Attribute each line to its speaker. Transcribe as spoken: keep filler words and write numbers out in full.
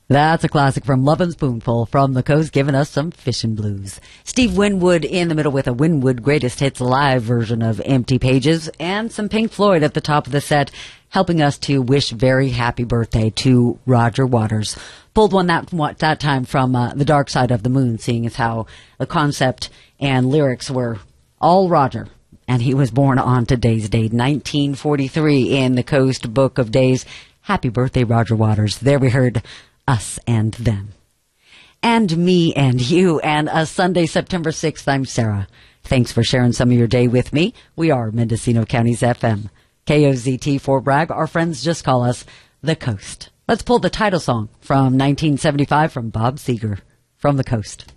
Speaker 1: That's a classic from Lovin' Spoonful from the Coast, giving us some fishing blues. Steve Winwood in the middle with a Winwood Greatest Hits Live version of Empty Pages, and some Pink Floyd at the top of the set, helping us to wish very happy birthday to Roger Waters. Pulled one that that time from uh, The Dark Side of the Moon, seeing as how the concept and lyrics were all Roger. And he was born on today's date, nineteen forty-three, in the Coast Book of Days. Happy birthday, Roger Waters. There we heard Us and Them. And Me and You. And a Sunday, September sixth, I'm Sarah. Thanks for sharing some of your day with me. We are Mendocino County's F M. K O Z T Fort Bragg. Our friends just call us The Coast. Let's pull the title song from nineteen seventy-five from Bob Seger, From the Coast.